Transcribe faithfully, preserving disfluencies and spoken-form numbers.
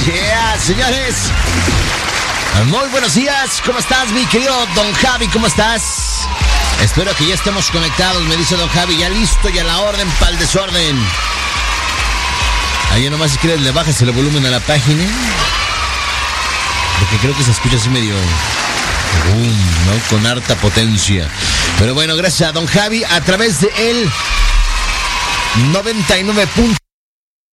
Yeah, señores. Muy buenos días. ¿Cómo estás, mi querido Don Javi? ¿Cómo estás? Espero que ya estemos conectados, me dice Don Javi. Ya listo, ya la orden para el desorden. Ahí nomás si quieres le bajas el volumen a la página, porque creo que se escucha así medio boom, ¿no? Con harta potencia. Pero bueno, gracias a Don Javi a través de el noventa y nueve punto